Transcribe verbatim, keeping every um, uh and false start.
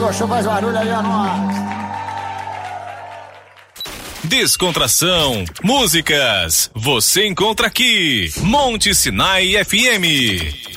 gostou, faz barulho aí, a nós. Descontração, músicas, você encontra aqui, Monte Sinai F M.